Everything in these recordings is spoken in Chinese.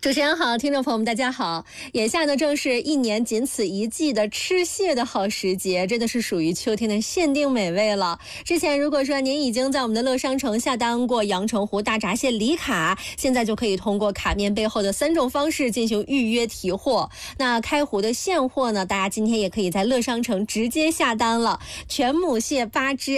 主持人好，听众朋友们大家好。眼下呢正是一年仅此一季的吃蟹的好时节，真的是属于秋天的限定美味了。之前如果说您已经在我们的乐商城下单过阳澄湖大闸蟹礼卡，现在就可以通过卡面背后的3种方式进行预约提货。那开湖的现货呢，大家今天也可以在乐商城直接下单了。全母蟹8只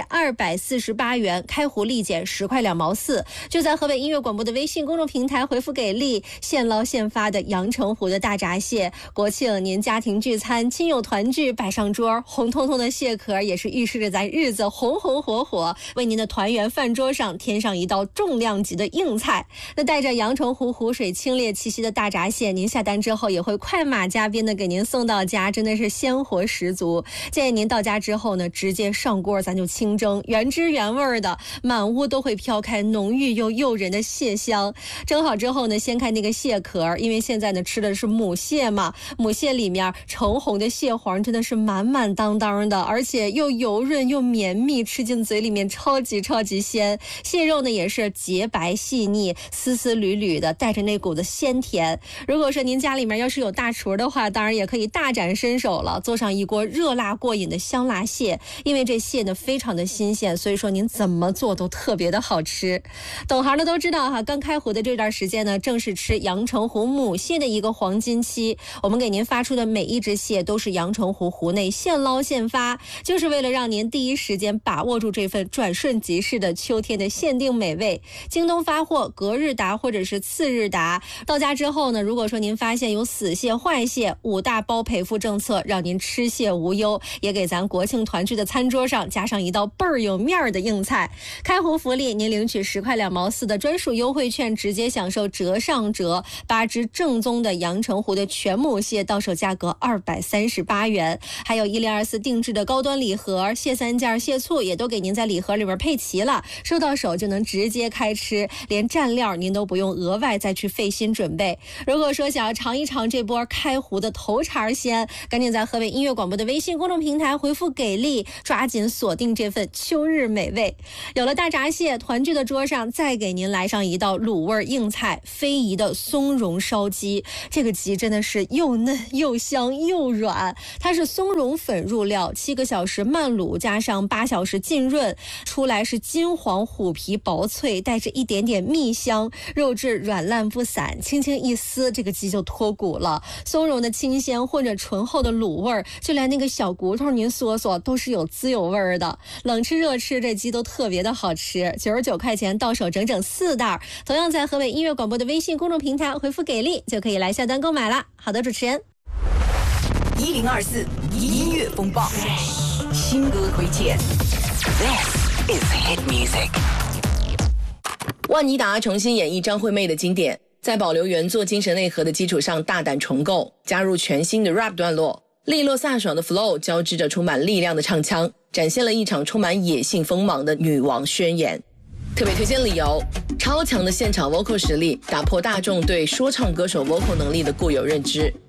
248元，开湖立减10块2毛4，就在河北音乐广播的微信公众平台回复给力，现捞现发的阳澄湖的大闸蟹，国庆您家庭聚餐亲友团聚摆上桌，红彤彤的蟹壳也是预示着咱日子红红火火，为您的团圆饭桌上添上一道重量级的硬菜。那带着阳澄湖湖水清冽气息的大闸蟹，您下单之后也会快马加鞭的给您送到家，真的是鲜活十足。建议您到家之后呢，直接上锅咱就清蒸，原汁原味的，满屋都会飘开浓郁又诱人的蟹香。蒸好之后呢，掀开那个蟹壳，因为现在呢吃的是母蟹嘛，母蟹里面橙红的蟹黄真的是满满当当的，而且又油润又绵密，吃进嘴里面超级鲜。蟹肉呢也是洁白细腻，丝丝缕缕的，带着那股子鲜甜。如果说您家里面要是有大厨的话，当然也可以大展身手了，做上一锅热辣过瘾的香辣蟹。因为这蟹呢非常的新鲜，所以说您怎么做都特别的好吃。懂行的都知道哈，刚开湖的这段时间呢，正是吃阳澄湖母蟹的一个黄金期。我们给您发出的每一只蟹都是阳澄湖湖内现捞现发，就是为了让您第一时间把握住这份转瞬即逝的秋天的限定美味。京东发货隔日达或者是次日达，到家之后呢，如果说您发现有死蟹坏蟹，5大包赔付政策，让您吃蟹无忧，也给咱国庆团聚的餐桌上加上一道倍儿有面儿的硬菜。开湖福利，您领取10块2毛4的专属优惠券，直接享受折上折，8只正宗的阳澄湖的全母蟹到手价格238元，还有1024定制的高端礼盒，蟹3件蟹醋也都给您在礼盒里边配齐了，收到手就能直接开吃，连蘸料您都不用额外再去费心准备。如果说想要尝一尝这波开湖的头茬鲜，赶紧在河北音乐广播的微信公众平台回复给力，抓紧锁定这份秋日美味。有了大闸蟹，团聚的桌上再给您来上一道卤味硬菜，非遗的松茸烧鸡。这个鸡真的是又嫩又香又软，它是松茸粉入料，7个小时慢卤加上8小时浸润，出来是金黄虎皮薄脆，带着一点点蜜香，肉质软烂不散，轻轻一撕这个鸡就脱骨了。松茸的清鲜或者醇厚的卤味，就连那个小骨头您嗦嗦都是有滋有味的。冷吃热吃这鸡都特别的好吃，99块钱到手整整4袋。同样在河北音乐广播的微信公众平台回复给力就可以来下单购买了。好的，主持人 1024音乐风暴新歌推荐。 This is hit music。 万妮达重新演绎张惠妹的经典，在保留原作精神内核的基础上大胆重构，加入全新的 rap 段落，利落飒爽的 flow 交织着充满力量的唱腔，展现了一场充满野性锋芒的女王宣言。特别推荐理由，超强的现场 vocal 实力打破大众对说唱歌手 vocal 能力的固有认知，